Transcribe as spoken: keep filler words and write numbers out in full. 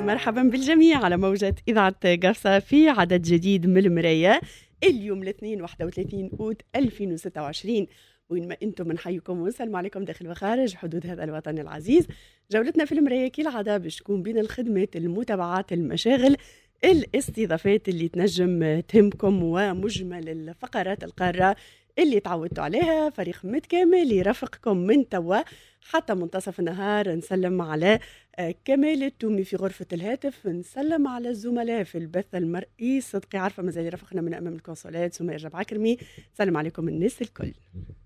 مرحبا بالجميع على موجة إذاعة قرصة في عدد جديد من المراية. اليوم الاثنين واحد وثلاثين أوت ألفين وستة وعشرين، وين ما أنتم بنحييكم ونسلم عليكم داخل وخارج حدود هذا الوطن العزيز. جولتنا في المراية كالعادة باش تكون بين الخدمات، المتابعات، المشاغل، الاستضافات اللي تنجم تهمكم ومجمل الفقرات القارة اللي تعودتوا عليها. فريق متكامل يرافقكم من توا حتى منتصف النهار. نسلم على كمال التومي في غرفة الهاتف، نسلم على الزملاء في البث المرئي. صدقي عارفة مازال يرافقنا من أمام الكونسولات سمية جاب عكرمي. سلم عليكم الناس الكل.